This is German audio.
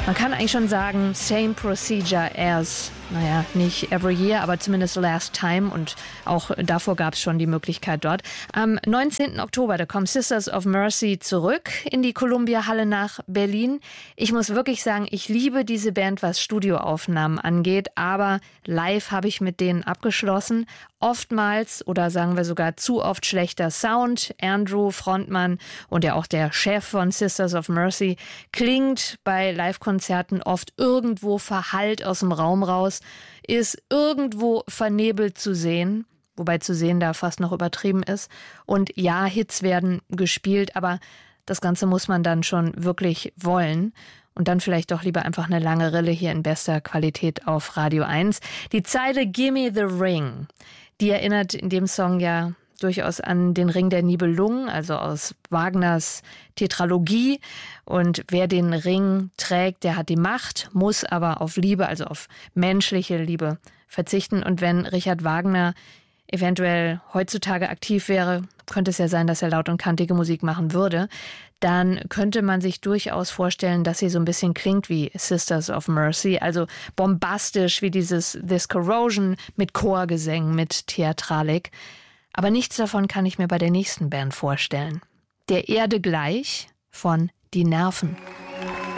Man kann eigentlich schon sagen, same procedure as, nicht every year, aber zumindest last time, und auch davor gab es schon die Möglichkeit dort. Am 19. Oktober, da kommen Sisters of Mercy zurück in die Columbia-Halle nach Berlin. Ich muss wirklich sagen, ich liebe diese Band, was Studioaufnahmen angeht, aber live habe ich mit denen abgeschlossen. Oftmals oder sagen wir sogar zu oft schlechter Sound. Andrew, Frontmann und ja auch der Chef von Sisters of Mercy, klingt bei Live-Konzerten oft irgendwo verhallt aus dem Raum raus, ist irgendwo vernebelt zu sehen, wobei zu sehen da fast noch übertrieben ist. Und ja, Hits werden gespielt, aber das Ganze muss man dann schon wirklich wollen. Und dann vielleicht doch lieber einfach eine lange Rille hier in bester Qualität auf Radio 1. Die Zeile Gimme the Ring, die erinnert in dem Song ja durchaus an den Ring der Nibelungen, also aus Wagners Tetralogie. Und wer den Ring trägt, der hat die Macht, muss aber auf Liebe, also auf menschliche Liebe verzichten. Und wenn Richard Wagner eventuell heutzutage aktiv wäre, könnte es ja sein, dass er laut und kantige Musik machen würde, dann könnte man sich durchaus vorstellen, dass sie so ein bisschen klingt wie Sisters of Mercy, also bombastisch wie dieses This Corrosion mit Chorgesängen, mit Theatralik. Aber nichts davon kann ich mir bei der nächsten Band vorstellen. Der Erde gleich von Die Nerven.